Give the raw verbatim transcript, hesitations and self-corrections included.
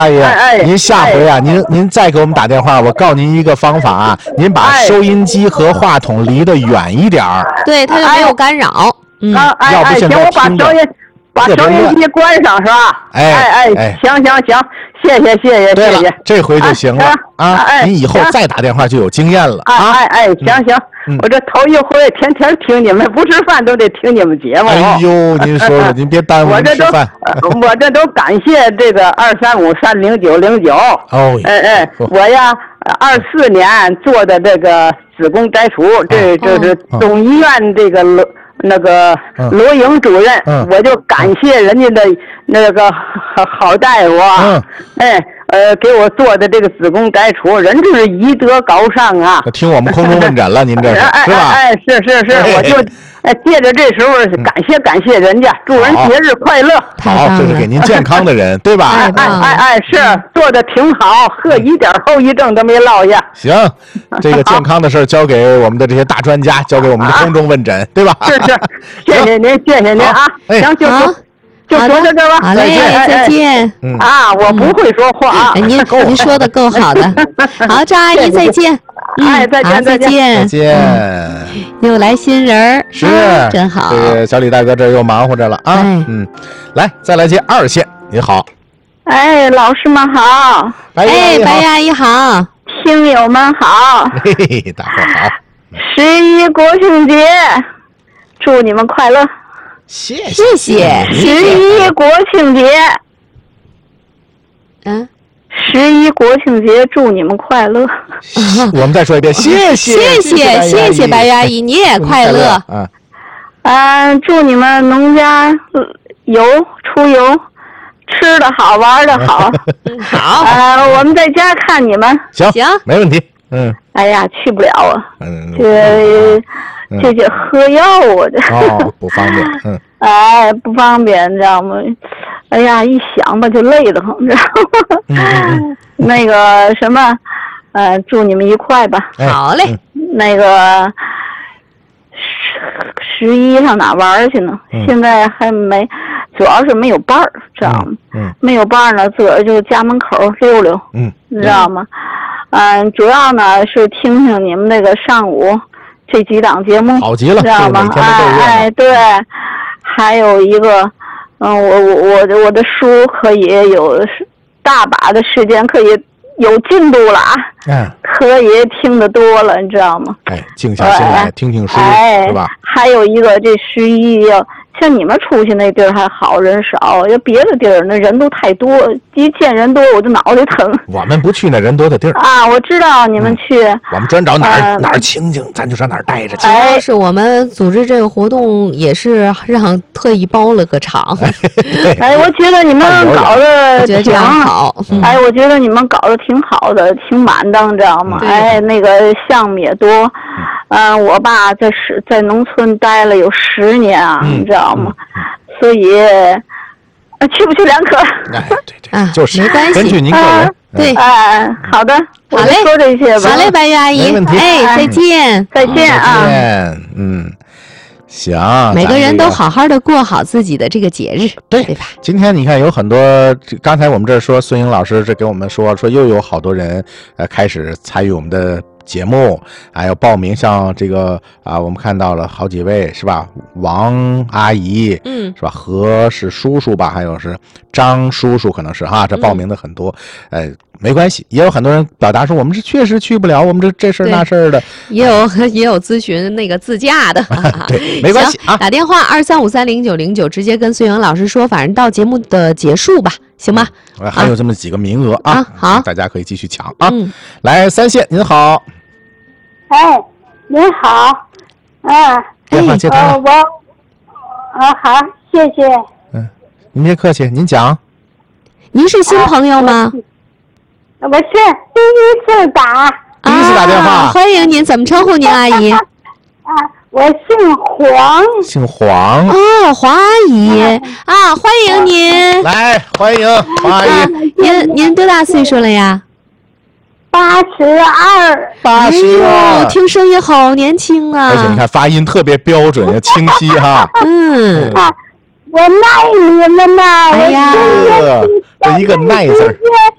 阿姨， 哎哎、 您下回啊， 哎、 您您再给我们打电话，我告诉您一个方法啊，您把收音机和话筒离得远一点儿， 对，它就没有干扰。嗯， 哎哎，行，我把收音把收音机关上是吧？ 哎哎哎，行行行，谢谢谢谢谢谢， 这回就行了啊！您以后再打电话就有经验了啊！ 哎哎，行行，我这头一回天天听你们，不吃饭都得听你们节目。 哎呦，您说说，您别耽误您吃饭。 我这都感谢这个二三五三零九零九。 哦， 哎哎，我呀，二四年做的这个子宫摘除，这这是总医院这个罗那个罗营主任，我就感谢人家的那个好大夫啊，哎。呃，给我做的这个子宫摘除，人这是医德高尚啊！ 听我们空中问诊了，您这是是吧？哎，是是是，我就哎借着这时候感谢感谢人家，祝人节日快乐。 好，这是给您健康的人，对吧？ 哎哎哎哎，是做的挺好，呵，一点后遗症都没落下。 行，这个健康的事交给我们的这些大专家，交给我们的空中问诊，对吧？ 是是，谢谢您，谢谢您啊！行，就就。就说到这吧， 好嘞，再见。 啊，我不会说话啊， 您您说的够好的。好，张阿姨再见。 哎，再见再见再见。 又来新人儿， 是真好。 这个小李大哥这又忙活着了啊。嗯，来再来接二线，你好。 哎，老师们好。 哎，白阿姨好。 听友们好。 嘿嘿，大伙好。 十一国庆节，祝你们快乐。 谢谢谢十一国庆节， 嗯， 十一国庆节，祝你们快乐。 我们再说一遍，谢谢谢谢谢谢白阿姨，你也快乐啊！ 啊，祝你们农家游出游，吃的好，玩的好。 好， 啊，我们在家看你们。 行行， 没问题。嗯。 哎呀，去不了啊。 嗯。 这。这这喝药啊，这哦不方便，嗯， 哎不方便，你知道吗？哎呀，一想吧就累得慌，知道吗？ 嗯嗯、 那个什么，呃，祝你们愉快吧。 哎、 好嘞。 嗯、 那个十十一上哪玩去呢？ 嗯、 现在还没，主要是没有伴儿，知道吗？ 嗯，嗯没有伴儿呢，自个儿就家门口溜溜， 嗯， 你知道吗？嗯、呃，主要呢是听听你们那个上午。这几档节目好极了， 知道吗？哎哎，对，还有一个，嗯，我我我我的书可以有大把的时间，可以有进度了啊， 嗯， 可以听得多了，你知道吗？ 哎，静下心来听听书， 哎、 是吧？ 还有一个，这十一要像你们出去那地儿还好，人少；要别的地儿那人都太多，一见人多我就脑袋疼。 我们不去那人多的地儿啊，我知道你们去。 嗯、我们专找哪儿、呃、哪儿清静，咱就上哪儿待着去。 主要是我们组织这个活动也是让特意包了个场。 哎，我觉得你们搞得挺好。 嗯、哎，我觉得你们搞得挺好的，挺满当，知道吗？哎，那个项目也多。嗯、呃，我爸在是在农村待了有十年啊， 嗯、 你知道吗？嗯、所以，呃，去不去两可？ 哎，对对，啊、就是没关系， 根据您个人。 啊、 对， 哎、呃，好的， 好嘞， 说这些吧。 好嘞，白玉阿姨， 没问题。 哎，再见， 再见啊！ 再见，嗯。行， 每个人都好好的过好自己的这个节日， 对对吧？ 今天你看有很多，刚才我们这说孙英老师这给我们说说又有好多人呃开始参与我们的节目，还有报名，像这个啊，我们看到了好几位是吧？王阿姨， 嗯， 是吧？何是叔叔吧？还有是张叔叔，可能是哈，这报名的很多，嗯、呃。没关系，也有很多人表达说我们是确实去不了，我们这这事儿那事儿的， 也有也有咨询那个自驾的， 对，没关系啊。 打电话二三五三零九零九，直接跟孙颖老师说，反正到节目的结束吧，行吗？ 嗯、还有这么几个名额啊， 啊好， 大家可以继续抢啊。 嗯、 来，三线您好， 哎，您好，啊， 电话接通了， 呃、我，啊好，谢谢， 嗯，您别客气，您讲。 您是新朋友吗？ 我是第一次打， 第一次打电话， 啊、欢迎您，怎么称呼您阿姨？ 啊，我姓黄， 姓黄哦，黄阿姨啊，欢迎您， 来欢迎黄阿姨。 啊、您您多大岁数了呀？ 八十二， 八十二， 听声音好年轻啊！ 而且你看发音特别标准，也清晰哈。 嗯。 啊，我爱你们呐！ 哎呀， 一个耐字儿。